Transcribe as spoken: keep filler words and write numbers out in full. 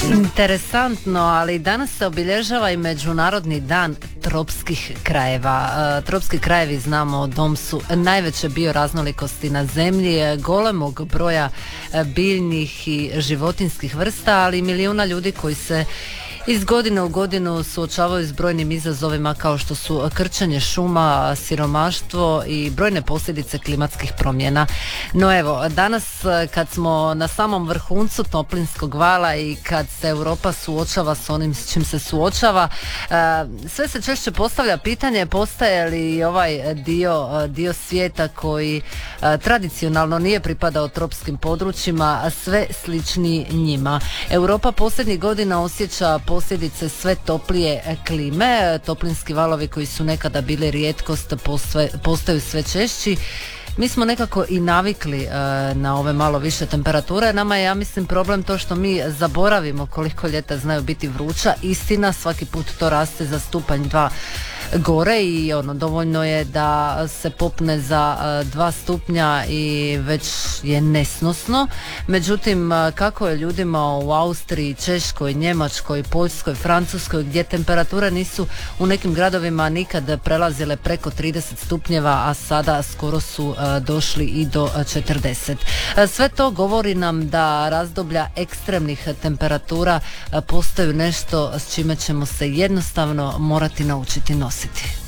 Interesantno, ali danas se obilježava i Međunarodni dan tropskih krajeva. E, tropski krajevi, znamo, dom su najveće bioraznolikosti na zemlji, golemog broja biljnih i životinjskih vrsta, ali i milijuna ljudi koji se iz godine u godinu suočavaju s brojnim izazovima kao što su krčenje šuma, siromaštvo i brojne posljedice klimatskih promjena. No evo, danas kad smo na samom vrhuncu toplinskog vala i kad se Europa suočava s onim s čim se suočava, sve se češće postavlja pitanje postaje li ovaj dio, dio svijeta koji tradicionalno nije pripadao tropskim područjima, a sve sličniji njima. Europa posljednjih godina osjeća posljedice sve toplije klime. Toplinski valovi koji su nekada bili rijetkost postaju sve češći. Mi smo nekako i navikli e, na ove malo više temperature. Nama je, ja mislim, problem to što mi zaboravimo koliko ljeta znaju biti vruća. Istina, svaki put to raste za stupanj dva gore i ono, dovoljno je da se popne za uh, dva stupnja i već je nesnosno. Međutim, uh, kako je ljudima u Austriji, Češkoj, Njemačkoj, Poljskoj, Francuskoj, gdje temperature nisu u nekim gradovima nikad prelazile preko trideset stupnjeva, a sada skoro su uh, došli i do uh, četrdeset. Uh, sve to govori nam da razdoblja ekstremnih temperatura uh, postaju nešto s čime ćemo se jednostavno morati naučiti nositi.